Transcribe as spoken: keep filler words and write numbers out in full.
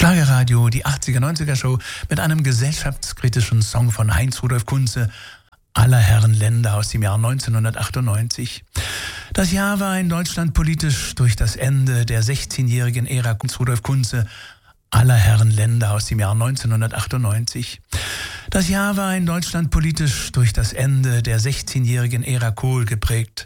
Schlagerradio, die achtziger, neunziger Show mit einem gesellschaftskritischen Song von Heinz Rudolf Kunze, Aller Herren Länder aus dem Jahr neunzehnhundertachtundneunzig. Das Jahr war in Deutschland politisch durch das Ende der sechzehnjährigen Ära Heinz Rudolf Kunze, Aller Herren Länder aus dem Jahr neunzehnhundertachtundneunzig. Das Jahr war in Deutschland politisch durch das Ende der sechzehnjährigen Ära Kohl geprägt.